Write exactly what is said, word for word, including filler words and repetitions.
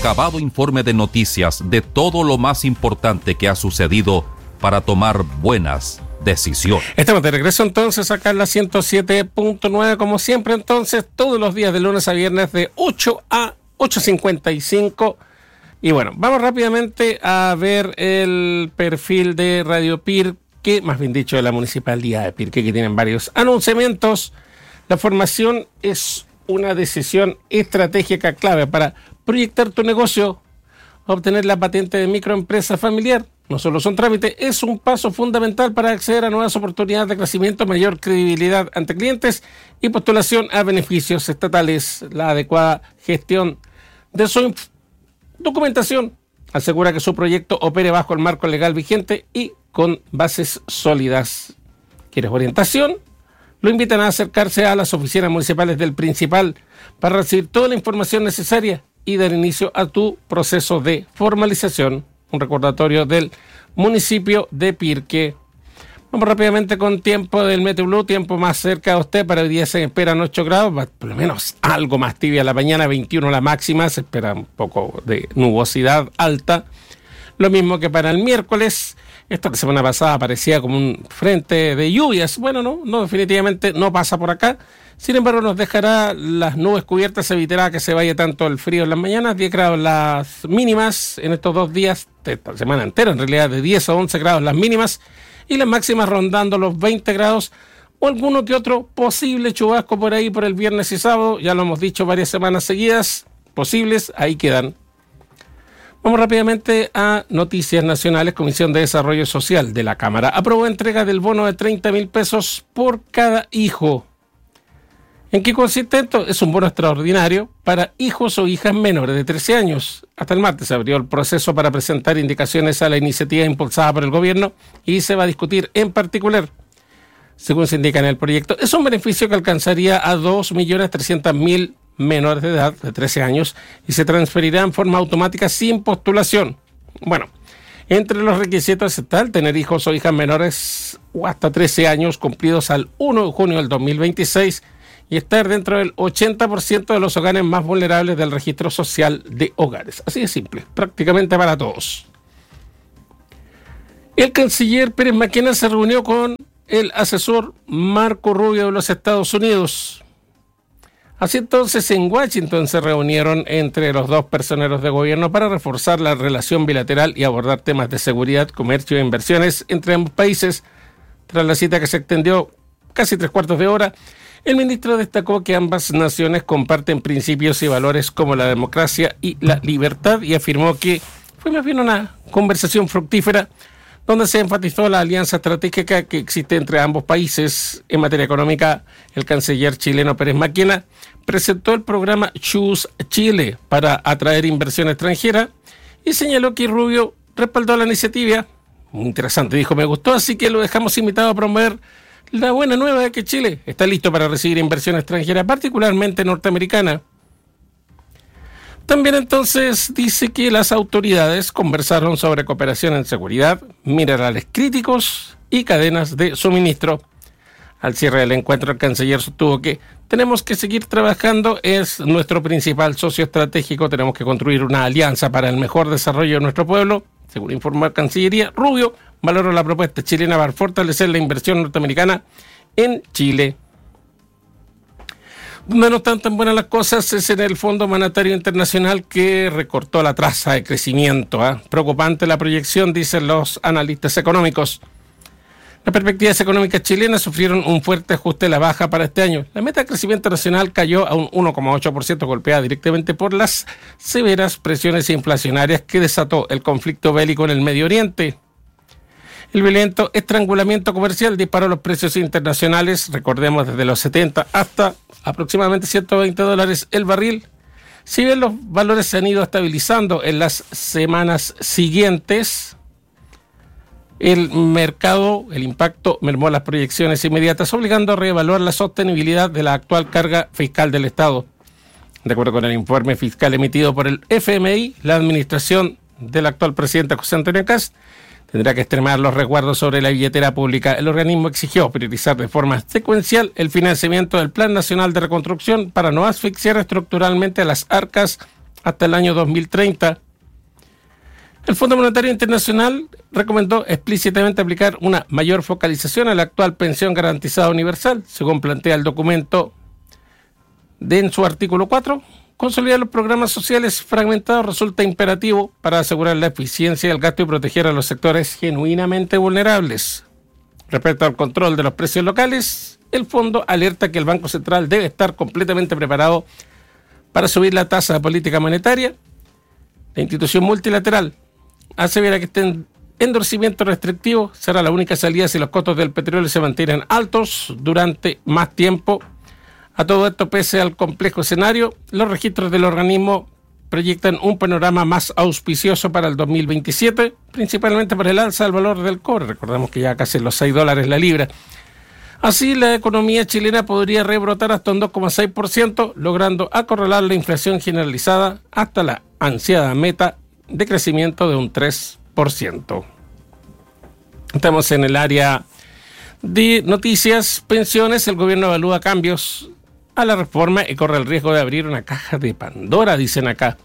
inacabado informe de noticias de todo lo más importante que ha sucedido para tomar buenas decisiones. Estamos de regreso entonces acá en la ciento siete punto nueve, como siempre entonces, todos los días de lunes a viernes de ocho a ocho cincuenta y cinco. Y bueno, vamos rápidamente a ver el perfil de Radio Pirque, más bien dicho de la Municipalidad de Pirque, que tienen varios anunciamientos. La formación es una decisión estratégica clave para proyectar tu negocio. Obtener la patente de microempresa familiar no solo son trámites, es un paso fundamental para acceder a nuevas oportunidades de crecimiento, mayor credibilidad ante clientes y postulación a beneficios estatales. La adecuada gestión de su inf- documentación asegura que su proyecto opere bajo el marco legal vigente y con bases sólidas. ¿Quieres orientación? Lo invitan a acercarse a las oficinas municipales del Principal para recibir toda la información necesaria y dar inicio a tu proceso de formalización. Un recordatorio del municipio de Pirque. Vamos rápidamente con tiempo del Meteo Blue, tiempo más cerca de usted. Para hoy día se esperan ocho grados, por lo menos algo más tibia la mañana, veintiuno la máxima, se espera un poco de nubosidad alta. Lo mismo que para el miércoles. Esto la semana pasada parecía como un frente de lluvias. Bueno, no, no, definitivamente no pasa por acá. Sin embargo, nos dejará las nubes cubiertas, evitará que se vaya tanto el frío en las mañanas. diez grados las mínimas en estos dos días, esta semana entera, en realidad de diez a once grados las mínimas, y las máximas rondando los veinte grados, o alguno que otro posible chubasco por ahí por el viernes y sábado. Ya lo hemos dicho varias semanas seguidas, posibles, ahí quedan. Vamos rápidamente a noticias nacionales. Comisión de Desarrollo Social de la Cámara aprobó entrega del bono de treinta mil pesos por cada hijo. ¿En qué consiste esto? Es un bono extraordinario para hijos o hijas menores de trece años. Hasta el martes se abrió el proceso para presentar indicaciones a la iniciativa impulsada por el gobierno y se va a discutir en particular. Según se indica en el proyecto, es un beneficio que alcanzaría a dos millones trescientos mil menores de edad de trece años y se transferirá en forma automática sin postulación. Bueno, entre los requisitos está el tener hijos o hijas menores o hasta trece años cumplidos al primero de junio del dos mil veintiséis y estar dentro del ochenta por ciento de los hogares más vulnerables del registro social de hogares. Así de simple, prácticamente para todos. El canciller Pérez Maquena se reunió con el asesor Marco Rubio de los Estados Unidos. Así entonces, en Washington se reunieron entre los dos personeros de gobierno para reforzar la relación bilateral y abordar temas de seguridad, comercio e inversiones entre ambos países. Tras la cita, que se extendió casi tres cuartos de hora, el ministro destacó que ambas naciones comparten principios y valores como la democracia y la libertad y afirmó que fue más bien una conversación fructífera donde se enfatizó la alianza estratégica que existe entre ambos países. En materia económica, el canciller chileno Pérez Maquena presentó el programa Choose Chile para atraer inversión extranjera y señaló que Rubio respaldó la iniciativa. Muy interesante, dijo, me gustó, así que lo dejamos invitado a promover la buena nueva de que Chile está listo para recibir inversión extranjera, particularmente norteamericana. También entonces dice que las autoridades conversaron sobre cooperación en seguridad, minerales críticos y cadenas de suministro. Al cierre del encuentro, el canciller sostuvo que tenemos que seguir trabajando, es nuestro principal socio estratégico, tenemos que construir una alianza para el mejor desarrollo de nuestro pueblo. Según informó la Cancillería, Rubio valoró la propuesta chilena para fortalecer la inversión norteamericana en Chile. Donde no están tan buenas las cosas es en el Fondo Monetario Internacional, que recortó la tasa de crecimiento. ¿eh? Preocupante la proyección, dicen los analistas económicos. Las perspectivas económicas chilenas sufrieron un fuerte ajuste a la baja para este año. La meta de crecimiento nacional cayó a un uno coma ocho por ciento, golpeada directamente por las severas presiones inflacionarias que desató el conflicto bélico en el Medio Oriente. El violento estrangulamiento comercial disparó los precios internacionales, recordemos desde los setenta hasta aproximadamente ciento veinte dólares el barril. Si bien los valores se han ido estabilizando en las semanas siguientes, el mercado, el impacto mermó las proyecciones inmediatas, obligando a reevaluar la sostenibilidad de la actual carga fiscal del Estado. De acuerdo con el informe fiscal emitido por el F M I, la administración del actual presidente José Antonio Kast tendrá que extremar los resguardos sobre la billetera pública. El organismo exigió priorizar de forma secuencial el financiamiento del Plan Nacional de Reconstrucción para no asfixiar estructuralmente a las arcas hasta el año dos mil treinta. El Fondo Monetario Internacional recomendó explícitamente aplicar una mayor focalización a la actual pensión garantizada universal, según plantea el documento de en su artículo cuatro. Consolidar los programas sociales fragmentados resulta imperativo para asegurar la eficiencia del gasto y proteger a los sectores genuinamente vulnerables. Respecto al control de los precios locales, el fondo alerta que el Banco Central debe estar completamente preparado para subir la tasa de política monetaria. La institución multilateral asevera que este endurecimiento restrictivo será la única salida si los costos del petróleo se mantienen altos durante más tiempo. A todo esto, pese al complejo escenario, los registros del organismo proyectan un panorama más auspicioso para el dos mil veintisiete, principalmente por el alza del valor del cobre. Recordamos que ya casi los seis dólares la libra. Así, la economía chilena podría rebrotar hasta un dos coma seis por ciento, logrando acorralar la inflación generalizada hasta la ansiada meta de crecimiento de un tres por ciento. Estamos en el área de noticias, pensiones. El gobierno evalúa cambios a la reforma y corre el riesgo de abrir una caja de Pandora, dicen acá.